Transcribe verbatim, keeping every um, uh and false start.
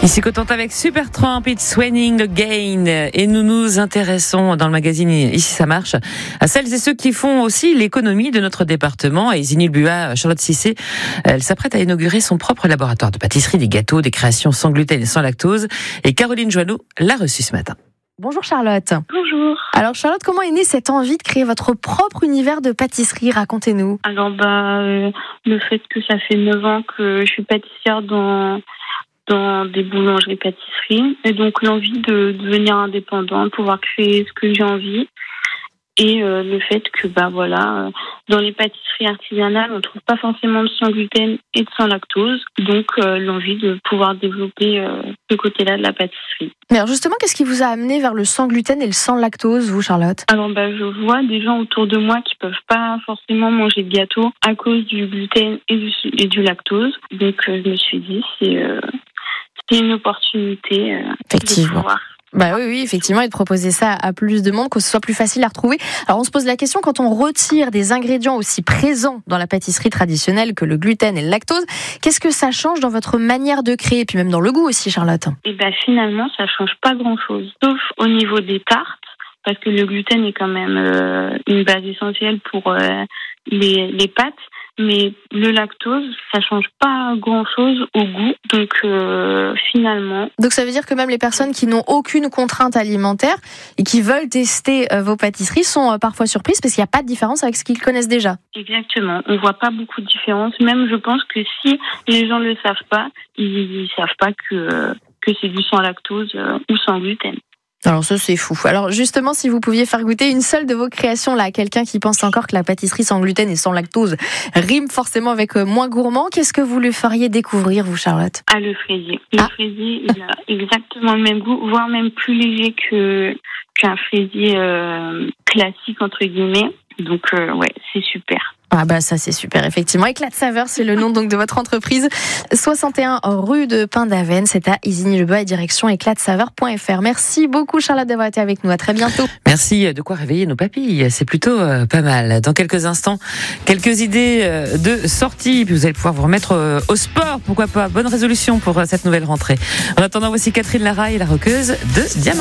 Ici Cotentin avec Supertramp, It's Raining Again, et nous nous intéressons dans le magazine Ici ça marche à celles et ceux qui font aussi l'économie de notre département. Et Zinil Bua, Charlotte Cissé, elle s'apprête à inaugurer son propre laboratoire de pâtisserie, des gâteaux, des créations sans gluten et sans lactose. Et Caroline Joanneau l'a reçue ce matin. Bonjour Charlotte. Bonjour. Alors Charlotte, comment est née cette envie de créer votre propre univers de pâtisserie ? Racontez-nous. Alors bah euh, le fait que ça fait neuf ans que je suis pâtissière dans dans des boulangeries-pâtisseries, et donc l'envie de devenir indépendante, pouvoir créer ce que j'ai envie, et euh, le fait que bah voilà, euh, dans les pâtisseries artisanales, on trouve pas forcément de sans gluten et de sans lactose, donc euh, l'envie de pouvoir développer euh, ce côté-là de la pâtisserie. Mais alors justement, qu'est-ce qui vous a amené vers le sans gluten et le sans lactose, vous Charlotte ? Alors bah je vois des gens autour de moi qui peuvent pas forcément manger de gâteau à cause du gluten et du, et du lactose, donc euh, je me suis dit c'est euh, c'est une opportunité euh, Effectivement. de pouvoir. Bah oui, oui, effectivement, et de proposer ça à plus de monde, que ce soit plus facile à retrouver. Alors on se pose la question, quand on retire des ingrédients aussi présents dans la pâtisserie traditionnelle que le gluten et le lactose, qu'est-ce que ça change dans votre manière de créer, et puis même dans le goût aussi, Charlotte ? Et ben finalement, ça change pas grand-chose, sauf au niveau des tartes, parce que le gluten est quand même euh, une base essentielle pour euh, les, les pâtes. Mais le lactose, ça change pas grand-chose au goût. Donc euh, finalement... Donc ça veut dire que même les personnes qui n'ont aucune contrainte alimentaire et qui veulent tester euh, vos pâtisseries sont euh, parfois surprises parce qu'il n'y a pas de différence avec ce qu'ils connaissent déjà. Exactement. On voit pas beaucoup de différence. Même je pense que si les gens le savent pas, ils, ils savent pas que, euh, que c'est du sans lactose euh, ou sans gluten. Alors ça c'est fou. Alors justement, si vous pouviez faire goûter une seule de vos créations là à quelqu'un qui pense encore que la pâtisserie sans gluten et sans lactose rime forcément avec moins gourmand, qu'est-ce que vous lui feriez découvrir, vous Charlotte ? Ah, le fraisier. Le ah. fraisier, il a exactement le même goût, voire même plus léger que qu'un fraisier euh, classique entre guillemets. Donc euh, ouais, c'est super. Ah bah ça c'est super, effectivement. Éclat de saveur, c'est le nom donc de votre entreprise. soixante et un rue de Pin-d'Aven, c'est à Isigny-le-Bois et direction éclat de saveur point f r. Merci beaucoup Charlotte d'avoir été avec nous, à très bientôt. Merci, de quoi réveiller nos papilles, c'est plutôt euh, pas mal. Dans quelques instants, quelques idées euh, de sortie, puis vous allez pouvoir vous remettre euh, au sport, pourquoi pas. Bonne résolution pour euh, cette nouvelle rentrée. En attendant, voici Catherine Lara et la rockeuse de Diamant.